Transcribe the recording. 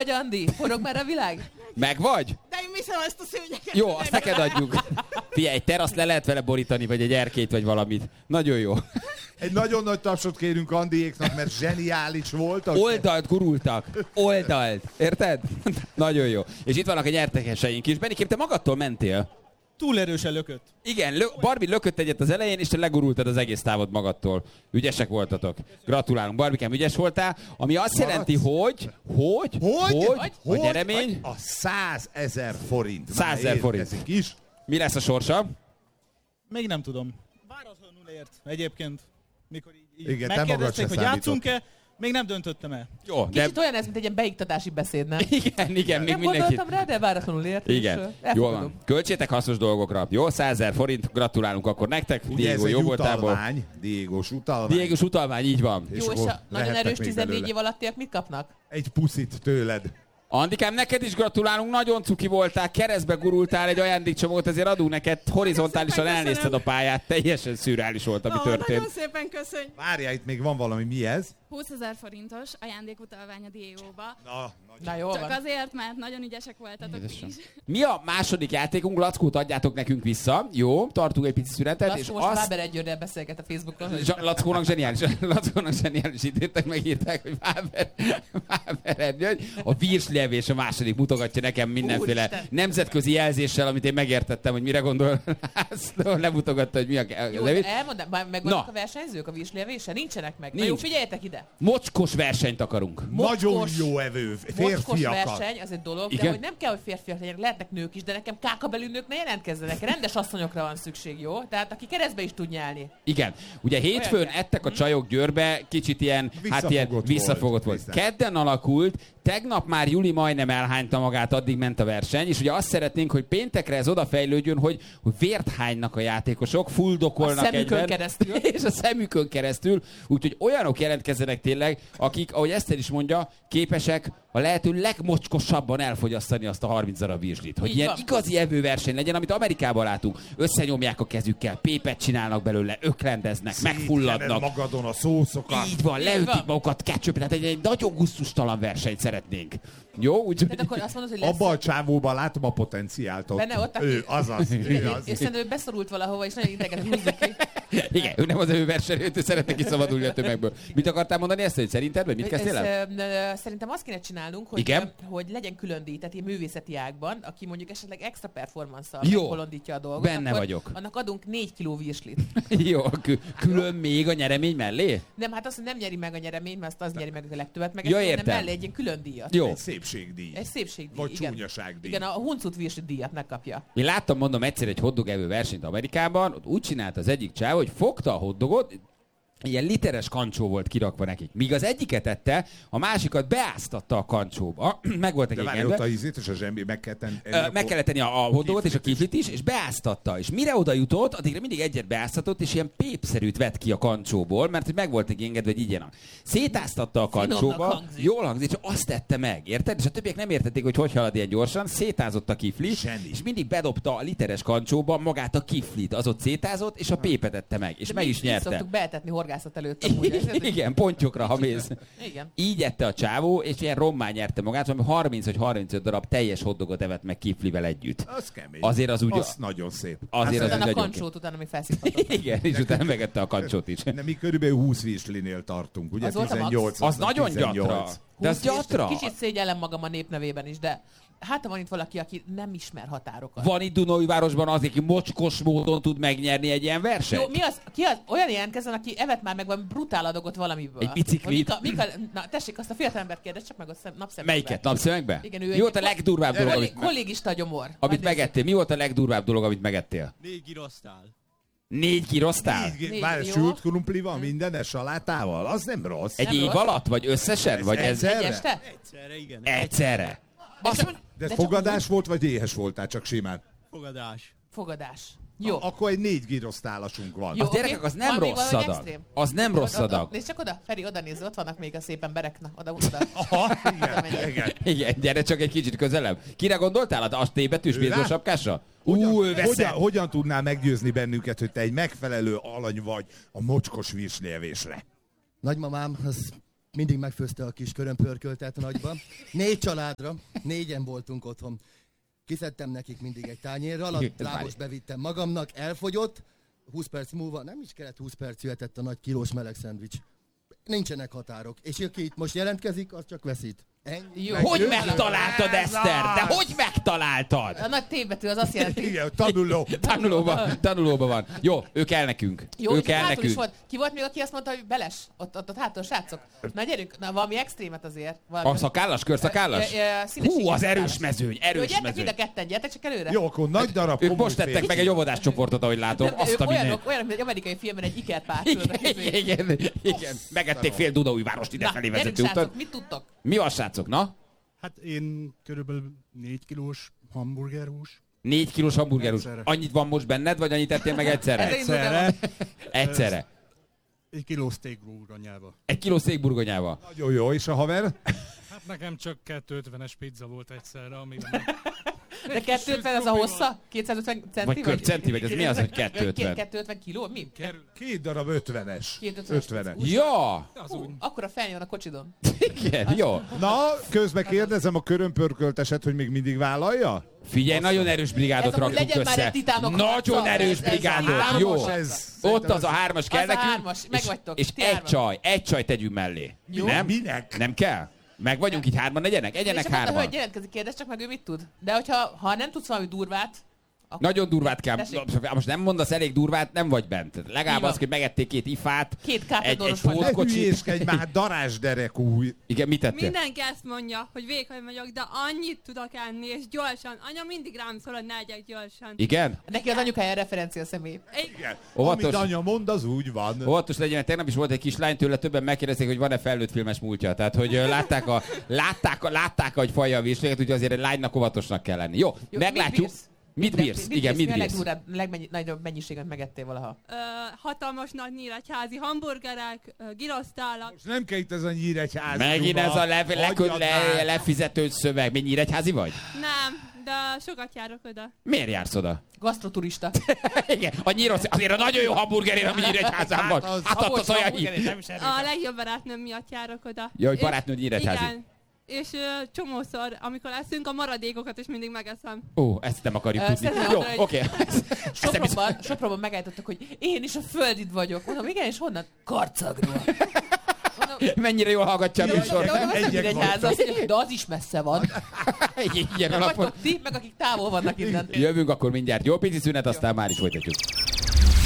vagy, Andi? Forog már a világ? Meg vagy? De én viszem ezt a szőnyeket. Jó, azt neked adjuk. Figyelj, egy teraszt le lehet vele borítani, vagy egy erkélyt, vagy valamit. Nagyon jó. Egy nagyon nagy tapsot kérünk Andiéknak, mert zseniális voltak. Oldalt gurultak. Oldalt. Érted? Nagyon jó. És itt vannak a nyertekeseink is. Benikém, te magadtól mentél. Túl erősen lökött. Igen, Barbie lökött egyet az elején, és te legurultad az egész távot magadtól. Ügyesek voltatok. Gratulálunk. Barbikám, ügyes voltál. Ami azt jelenti, hogy a nyeremény... A 100 000 forint. 100 000 forint. Is. Mi lesz a sorsa? Még nem tudom. Váratlanul ért egyébként, mikor így igen, megkérdezték, hogy játszunk-e, még nem döntöttem el. Jó, Kicsit olyan ez, mint egy ilyen beiktatási beszéd, nem? Igen, még nem mindenki. gondoltam rá, de váratlanul ért. Igen, jól van. Költsétek hasznos dolgokra. Jó, 100 000 forint, gratulálunk akkor nektek. Ugye Diego ez jó voltából. Diégós utalvány. Diégós utalvány, így van. Jó, és a nagyon erős 14 év alattiak mit kapnak? Egy puszit tőled. Andikám, neked is gratulálunk, nagyon cuki voltál, keresztbe gurultál egy ajándékcsomót, ezért adunk neked, horizontálisan elnézted a pályát, teljesen szürreális volt, ami történt. Nagyon szépen köszönj. Várjál, itt még van valami, mi ez? 20 000 forintos ajándékutalvány a Diegóba. Na jó Csak van. azért, mert nagyon ügyesek voltatok is. Mi a második játékunk? Lackót adjátok nekünk vissza. Jó, tartunk egy pici szünetet. Lackó és most Fáber Egyőrrel beszélget a Facebookon. Lackónak zseniális időtek, megírták, hogy Fáber Egyő. A virslevés a második mutogatja nekem mindenféle Úristen. nemzetközi jelzéssel, amit én megértettem, hogy mire gondol. Lemutogatta, hogy mi a levés. Elmondom, megvannak a versenyzők a virslevésre? Nincsenek meg. Na jó, figyeljetek ide. Mocskos versenyt akarunk. Nagyon jó evő, Mocskos férfiakat. verseny, az egy dolog, Igen? de hogy nem kell, hogy férfiak legyenek, lehetnek nők is, de nekem kákabelű nők ne jelentkezzenek. Rendes asszonyokra van szükség, jó? Tehát aki keresztbe is tud nyálni. Igen. Ugye hétfőn Olyan kell. ettek a csajok Győrbe, kicsit ilyen, visszafogott volt. Biztos. Kedden alakult, tegnap már Juli majdnem elhányta magát, addig ment a verseny, és ugye azt szeretnénk, hogy péntekre ez odafejlődjön, hogy vért hánynak a játékosok, fuldokolnak A szemükön egyben, keresztül. és a szemükön keresztül, úgyhogy olyanok jelentkezzenek tényleg, akik, ahogy Eszter is mondja, képesek a lehető legmocskosabban elfogyasztani azt a 30 darab virslit. Hogy Így ilyen van. igazi evőverseny legyen, amit Amerikában látunk. Összenyomják a kezükkel, pépet csinálnak belőle, öklendeznek, megfulladnak. Magadon a szószokat. Így van, leütik magukat ketchup, tehát egy nagyon gusztustalan versenyt szeretnénk. Jó? Úgyhogy... Tehát akkor azt mondod, hogy lesz... Abba a csávóban látom a potenciált ott. Benne ott, aki- Ő, azaz. Ő az. És szerintem ő beszorult valahova, és nagyon ideget húzzuk ki. Igen, ő nem az versenyző, ő szeretne kiszabadulni a tömegből. Mit akartál mondani ezt, hogy szerinted, vagy mit kezdtél el? Szerintem azt kéne csinálnunk, Igen? hogy legyen külön díj, tehát ilyen művészeti ágban, aki mondjuk esetleg extra performance-szal Jó. megbolondítja a dolgot. Benne akkor vagyok. Annak adunk 4 kiló virslit. Jó, külön még a nyeremény mellé? Nem, hát azt, hogy nem nyeri meg a nyereményt, mert azt az nyeri meg a legtöbbet, meg Ja, hanem értem. mellé egy ilyen külön díjat. Jó. Egy szépségdíj. Egy szépségdíj. Vagy igen. csúnyaságdíj. Igen, a huncut virslit díjat megkapja. Én láttam, mondom, egyszer egy hotdog evő versenyt Amerikában, ott úgy csinált az egyik csáv, hogy fogta a hotdogot, ilyen literes kancsó volt kirakva nekik. Míg az egyiket ette, a másikat beáztatta a kancsóba. Meg voltak De egy várj, ott a ízét és a zsembi meg kell tenni. meg kellett tenni a hotdogot és a kiflit is, és beáztatta. És mire oda jutott, addigra mindig egyet beáztatott, és ilyen pépszerűt vett ki a kancsóból, mert hogy meg volt egy engedve, hogy igyenek. Szétáztatta a kancsóba, hangzik. jól hangzik, és azt tette meg, érted? És a többiek nem értették, hogy halad ilyen gyorsan, szétázott a kifli, Zseni. és mindig bedobta a literes kancsóba magát a kiflit, az ott szétázott, és a pépet ette meg, és De meg mi is nyerte. szoktuk beetetni horgászat előtt. Amúgy, Igen, pontyokra, ha mész. Igen. Így ette a csávó, és ilyen rommá nyerte magát, valami 30 vagy 35 darab teljes hotdogot evett meg kiflivel együtt. Az kemény. Azért az úgy... Az nagyon szép. Azért az Utána a nagyon kancsót, utána még felszívhatott. Igen, és utána megette a kancsót is. De mi körülbelül 20 virslinél tartunk, ugye? Az volt a max. 18. Az nagyon 18. gyatra. De az gyatra. Kicsit szégyellem magam a népnevében is, de hát ha van itt valaki, aki nem ismer határokat. Van itt Dunaújvárosban az, aki mocskos módon tud megnyerni egy ilyen versenyt? Jó, mi az? Ki az? Olyan jelentkezzen, aki evett már meg valami brutál adagot valamiből. Egy biciklit. Na tessék, azt a fiatalembert kérdez csak meg a napszemüvegbe. Melyiket? Napszemekbe? Igen, ő Mi egy- volt a legdurvább dolog, Kollégista gyomor. amit Majd megettél? Mi volt a legdurvább dolog, amit megettél? 4 girosztál. 4 kiroztál? Várj, jó. sült krumpli van mindenes salátával? Az nem rossz. Egy Nem év rossz. alatt? Vagy összesen? Vagy ez Egyszerre? Egy este? Egyszerre, igen. egyszerre? De ez csak fogadás volt, vagy éhes voltál csak simán? Fogadás. Fogadás. Jó. Akkor egy 4 girosztálasunk van. Jó, Az gyerekek, az nem Van még rossz valami adag. extrém? Az nem rossz Oda, adag. nézd csak oda, Feri, oda nézz, ott vannak még a szép emberek. Na, oda. Aha, Oda menjek. igen. Igen, gyere csak egy kicsit közelebb. Kire gondoltál? A T-betűs Ő bézó rá? sapkásra? Hogyan tudnál meggyőzni bennünket, hogy te egy megfelelő alany vagy a mocskos virslievésre? Nagymamám, az mindig megfőzte a kis körömpörköltet nagyba. 4 családra, 4-en voltunk otthon. Kiszedtem nekik mindig egy tányérral, a lábos bevittem magamnak, elfogyott. 20 perc múlva, nem is kellett 20 perc, jöhetett a nagy kilós meleg szendvics. Nincsenek határok. És aki itt most jelentkezik, az csak veszít. Jó. Hogy megtaláltad, Eszter? De hogy megtaláltad? A nagy T-betű az azt jelenti. Igen, tanuló. Tanulóban van. Jó, ő kell nekünk. Jó, ő kell hátul is nekünk. volt. Ki volt még, aki azt mondta, hogy beles? Ott hátul, srácok. Na gyerünk, na valami extrémet azért. Valami. A szakállas, körszakállas? Hú, az erős mezőny, Jó, erős gyertek mind a mezőny. ketten, gyertek csak előre. Jó, akkor nagy darab Ők komoly most tettek férfi. meg egy óvodás csoportot, ahogy látom. Azt a olyanok, mint egy amerikai filmben egy ikerpárt. Igen. Megették fél Dunaújvárost idefelé vezető gyerünk, utat. srácok, mit tudtok? Mi van, srácok? Na? Hát én körülbelül 4 kilós hamburgerhús. 4 kilós hamburgerhús. Egyszerre. Annyit van most benned, vagy annyit ettél meg egyszerre? Egyszerre. Egyszerre. 1 kiló steak burgonyába. 1 kiló székburgonyával. Nagyon jó, és a haver? Hát nekem csak 250-es pizza volt egyszerre, amiben... De 250 az a hossza? 250 centi? Vagy köbcenti, vagy ez mi az, hogy 250? 250 kiló? Mi? 2 darab 50-es. 250-es. 50-es. Ja! Akkor a felnyom a kocsidon. Igen, jó. Na, közben kérdezem a körömpörkölteset, hogy még mindig vállalja? Figyelj, nagyon erős brigádot Ez amúgy raktunk legyen már össze. egy titánok Nagyon harca. erős Ez brigádot, hármas jó. Ez Ott az a 3-as kell Az a nekünk, 3-as, megvagytok, és ti egy csaj tegyünk mellé. Jó. Nem? Minek? Nem kell? Meg vagyunk így 3-an, egyenek És a hárman. hölgy jelentkezik, kérdez csak meg, ő mit tud. De ha nem tudsz valami durvát, akkor... Nagyon durvát kell. Tessék. Most nem mondasz elég durvát, nem vagy bent. Legalább Így van. az, hogy megették 2 ifát, 2 egy káptadoros vagy. Ne hódkocsit. hülyéskedj már, darázsderek új. Igen, mit tettél? Mindenki ezt mondja, hogy vékony vagyok, de annyit tudok enni, és gyorsan. Anya mindig rám szól, hogy ne egyek gyorsan. Igen? Neki az anyukája referencia személy. Igen. Óvatos. Amit anya mond, az úgy van. Óvatos legyen, mert tegnap is volt egy kislány, tőle többen megkérdezték, hogy van-e felnőtt filmes múltja. Tehát, hogy látták, hogy falja a vésléget, úgyhogy azért egy lánynak óvatosnak kell lenni. Jó, meglátjuk. Mit bírsz? Igen, mit bírsz? A legnagyobb mennyiséget megettél valaha? Hatalmas nagy nyíregyházi hamburgerek, girosztálak. Most nem kell itt ez a nyíregyházi. Megint ez a lefizető szöveg. Mi Nyíregyházi vagy? Nem, de sokat járok oda. Miért jársz oda? Gasztroturista. Igen, a nyíros, azért a nagyon jó hamburgerért, ami Nyíregyházán van. Hát ott az olyan hír. A legjobb barátnőm miatt járok oda. Ja, hogy barátnőd Nyíregyházi. Igen. És csomószor, amikor eszünk, a maradékokat is mindig megeszem. Ó, ezt nem akarjuk tudni. szeretném Jó, mondani, oké. Sopronban megállítottak, hogy én is a földid vagyok. Mondom, igen, és honnan? Karcagról. Mennyire jól hallgatja a műsor. De az is messze van. Ilyen alapon. Vagytok ti, meg akik távol vannak innen. Jövünk akkor mindjárt. Jó pici szünet, aztán már is folytatjuk.